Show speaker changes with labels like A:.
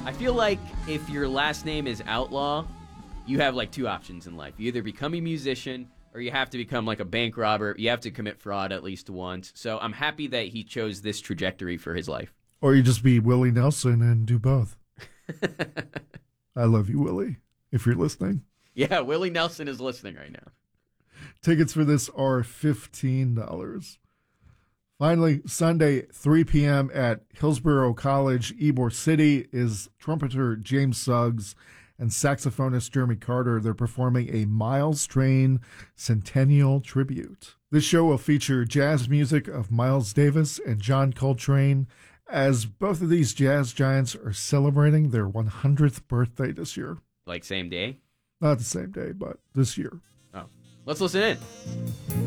A: I feel like if your last name is Outlaw, you have like two options in life. You either become a musician or you have to become like a bank robber. You have to commit fraud at least once. So I'm happy that he chose this trajectory for his life.
B: Or you just be Willie Nelson and do both. I love you, Willie, if you're listening.
A: Yeah, Willie Nelson is listening right now.
B: Tickets for this are $15. Finally, Sunday, 3 p.m. at Hillsborough College, Ybor City, is trumpeter James Suggs and saxophonist Jeremy Carter. They're performing a Miles Train Centennial Tribute. This show will feature jazz music of Miles Davis and John Coltrane, as both of these jazz giants are celebrating their 100th birthday this year.
A: Like same day?
B: Not the same day, but this year.
A: Oh, let's listen in.